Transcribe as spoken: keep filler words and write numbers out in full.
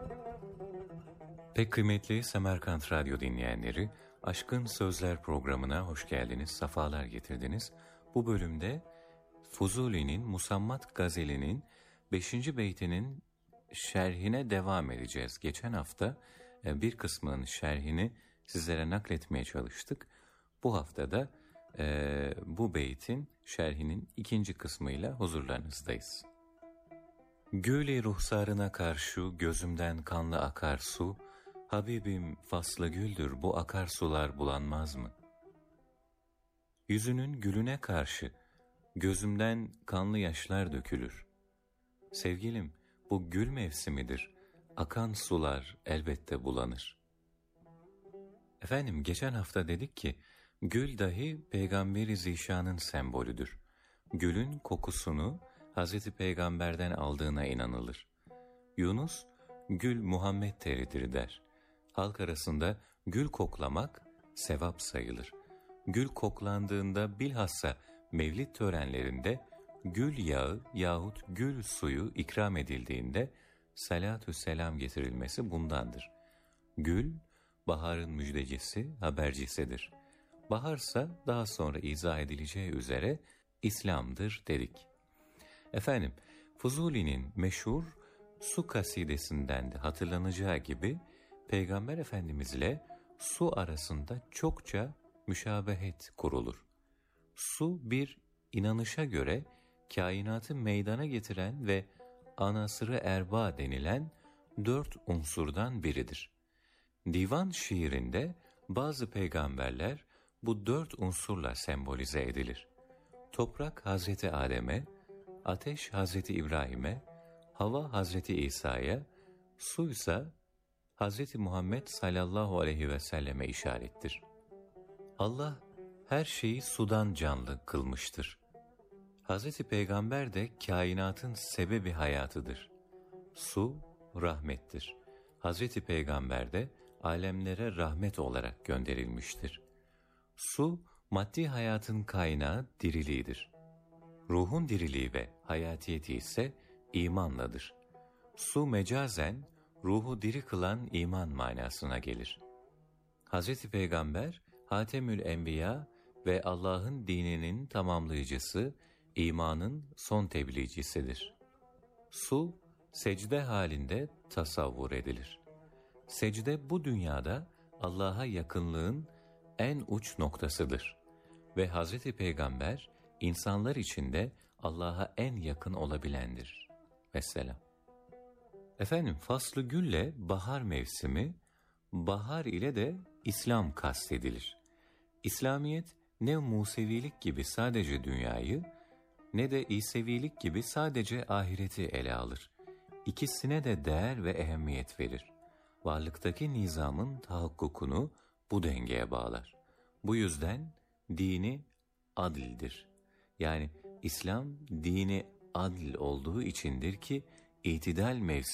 Pek kıymetli Semerkant Radyo dinleyenleri, Aşkın Sözler programına hoş geldiniz, safalar getirdiniz. Bu bölümde Fuzuli'nin Musammat Gazeli'nin beşinci beytinin şerhine devam edeceğiz. Geçen hafta bir kısmının şerhini sizlere nakletmeye çalıştık. Bu hafta da e, bu beytin şerhinin ikinci kısmıyla huzurlarınızdayız. Gül-i ruhsarına karşı gözümden kanlı akar su, Habibim faslı güldür, bu akarsular bulanmaz mı? Yüzünün gülüne karşı gözümden kanlı yaşlar dökülür. Sevgilim, bu gül mevsimidir, akan sular elbette bulanır. Efendim, geçen hafta dedik ki, gül dahi Peygamber-i Zişan'ın sembolüdür. Gülün kokusunu Hazreti Peygamber'den aldığına inanılır. Yunus, gül Muhammed teridir der. Halk arasında gül koklamak sevap sayılır. Gül koklandığında bilhassa mevlid törenlerinde gül yağı yahut gül suyu ikram edildiğinde salatü selam getirilmesi bundandır. Gül, baharın müjdecisi, habercisidir. Baharsa daha sonra izah edileceği üzere İslam'dır dedik. Efendim, Fuzuli'nin meşhur su kasidesinden de hatırlanacağı gibi Peygamber Efendimiz ile su arasında çokça müşabehet kurulur. Su bir inanışa göre kainatı meydana getiren ve anasırı erba denilen dört unsurdan biridir. Divan şiirinde bazı peygamberler bu dört unsurla sembolize edilir. Toprak Hazreti Adem'e, ateş Hazreti İbrahim'e, hava Hazreti İsa'ya, su ise Hazreti Muhammed sallallahu aleyhi ve selleme işarettir. Allah her şeyi sudan canlı kılmıştır. Hazreti Peygamber de kainatın sebebi hayatıdır. Su rahmettir. Hazreti Peygamber de alemlere rahmet olarak gönderilmiştir. Su maddi hayatın kaynağı diriliğidir. Ruhun diriliği ve hayatiyeti ise imanladır. Su mecazen ruhu diri kılan iman manasına gelir. Hazreti Peygamber, Hatemül Enbiya ve Allah'ın dininin tamamlayıcısı, imanın son tebliğcisidir. Su, secde halinde tasavvur edilir. Secde bu dünyada Allah'a yakınlığın en uç noktasıdır. Ve Hazreti Peygamber, insanlar içinde Allah'a en yakın olabilendir. Vesselam. Efendim, faslı gülle bahar mevsimi, bahar ile de İslam kastedilir. İslamiyet ne Musevilik gibi sadece dünyayı, ne de İsevilik gibi sadece ahireti ele alır. İkisine de değer ve ehemmiyet verir. Varlıktaki nizamın tahakkukunu bu dengeye bağlar. Bu yüzden dini adildir. Yani İslam dini adil olduğu içindir ki itidal mevsimi